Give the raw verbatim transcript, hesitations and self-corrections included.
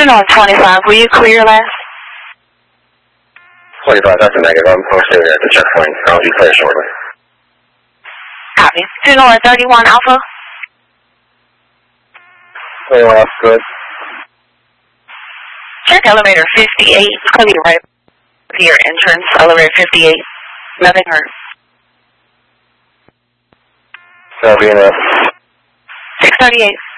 Juno twenty-five, will you clear last? twenty-five, that's a negative. I'm posted at the checkpoint. I'll be clear shortly. Copy. Juno thirty-one Alpha. thirty-one Alpha, good. Check elevator fifty-eight, clear right here, entrance, elevator fifty-eight. Nothing heard. That'll be enough. six thirty-eight.